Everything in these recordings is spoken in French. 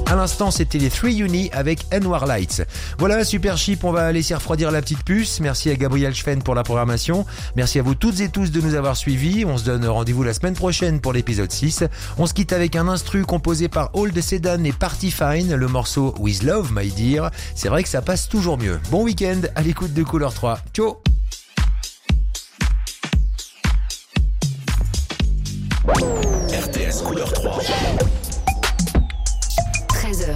À l'instant, c'était les 3 Uni avec Anwar Lights. Voilà, super chip, on va laisser refroidir la petite puce. Merci à Gabriel Schwen pour la programmation. Merci à vous toutes et tous de nous avoir suivis. On se donne rendez-vous la semaine prochaine pour l'épisode 6. On se quitte avec un instru composé par Old Sedan et Party Fine, le morceau With Love, my dear. C'est vrai que ça passe toujours mieux. Bon week-end à l'écoute de Couleur 3. Ciao. RTS Couleur 3. 13h.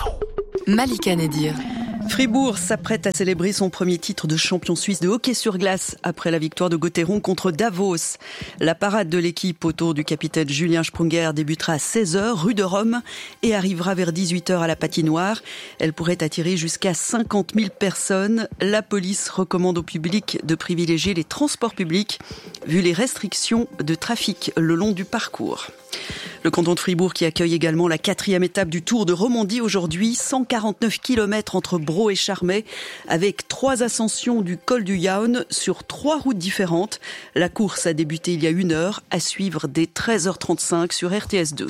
Malika Nedir. Fribourg s'apprête à célébrer son premier titre de champion suisse de hockey sur glace après la victoire de Gotteron contre Davos. La parade de l'équipe autour du capitaine Julien Sprunger débutera à 16h rue de Rome et arrivera vers 18h à la patinoire. Elle pourrait attirer jusqu'à 50 000 personnes. La police recommande au public de privilégier les transports publics vu les restrictions de trafic le long du parcours. Le canton de Fribourg qui accueille également la 4e étape du Tour de Romandie aujourd'hui, 149 km entre Braux et Charmey, avec 3 ascensions du col du Jaun sur 3 routes différentes. La course a débuté il y a 1 heure, à suivre dès 13h35 sur RTS2.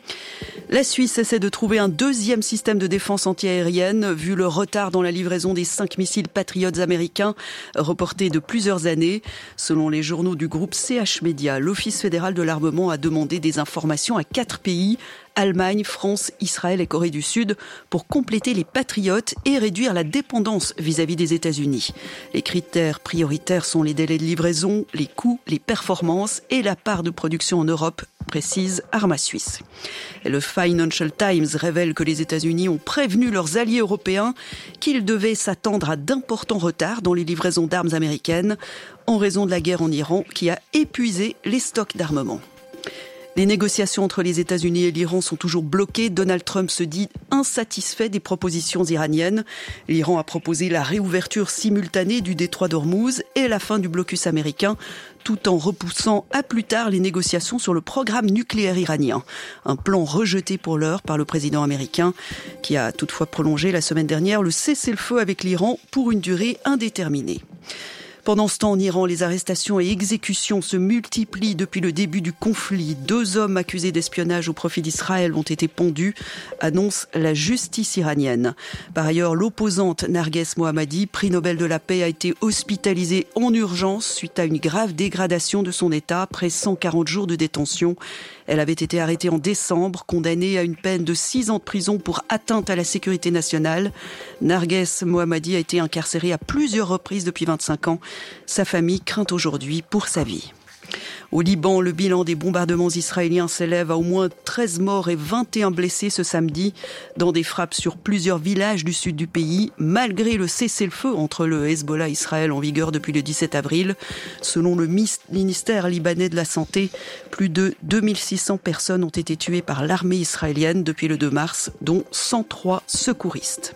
La Suisse essaie de trouver un deuxième système de défense antiaérienne, vu le retard dans la livraison des 5 missiles Patriots américains, reportés de plusieurs années. Selon les journaux du groupe CH Media, l'Office fédéral de l'armement a demandé des informations à 4 pays, Allemagne, France, Israël et Corée du Sud, pour compléter les Patriotes et réduire la dépendance vis-à-vis des États-Unis. Les critères prioritaires sont les délais de livraison, les coûts, les performances et la part de production en Europe, précise Arma Suisse. Et le Financial Times révèle que les États-Unis ont prévenu leurs alliés européens qu'ils devaient s'attendre à d'importants retards dans les livraisons d'armes américaines en raison de la guerre en Iran qui a épuisé les stocks d'armement. Les négociations entre les États-Unis et l'Iran sont toujours bloquées. Donald Trump se dit insatisfait des propositions iraniennes. L'Iran a proposé la réouverture simultanée du détroit d'Ormuz et la fin du blocus américain, tout en repoussant à plus tard les négociations sur le programme nucléaire iranien. Un plan rejeté pour l'heure par le président américain, qui a toutefois prolongé la semaine dernière le cessez-le-feu avec l'Iran pour une durée indéterminée. Pendant ce temps, en Iran, les arrestations et exécutions se multiplient depuis le début du conflit. 2 hommes accusés d'espionnage au profit d'Israël ont été pendus, annonce la justice iranienne. Par ailleurs, l'opposante Narges Mohammadi, prix Nobel de la paix, a été hospitalisée en urgence suite à une grave dégradation de son état après 140 jours de détention. Elle avait été arrêtée en décembre, condamnée à une peine de 6 ans de prison pour atteinte à la sécurité nationale. Narges Mohammadi a été incarcérée à plusieurs reprises depuis 25 ans. Sa famille craint aujourd'hui pour sa vie. Au Liban, le bilan des bombardements israéliens s'élève à au moins 13 morts et 21 blessés ce samedi dans des frappes sur plusieurs villages du sud du pays, malgré le cessez-le-feu entre le Hezbollah et Israël en vigueur depuis le 17 avril. Selon le ministère libanais de la Santé, plus de 2600 personnes ont été tuées par l'armée israélienne depuis le 2 mars, dont 103 secouristes.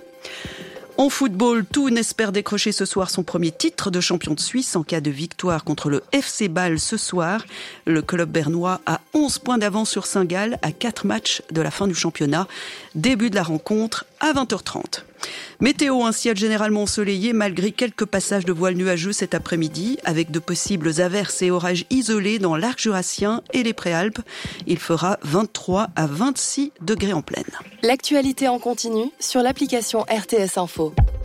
En football, Thun espère décrocher ce soir son premier titre de champion de Suisse en cas de victoire contre le FC Bâle ce soir. Le club bernois a 11 points d'avance sur Saint-Gall à 4 matchs de la fin du championnat. Début de la rencontre à 20h30. Météo, un ciel généralement ensoleillé malgré quelques passages de voiles nuageux cet après-midi avec de possibles averses et orages isolés dans l'arc jurassien et les préalpes. Il fera 23 à 26 degrés en pleine. L'actualité en continu sur l'application RTS Info.